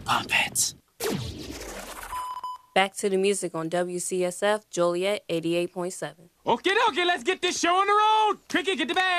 pump it. Back to the music on WCSF, Joliet 88.7. Okay, let's get this show on the road. Cricket, get the bag.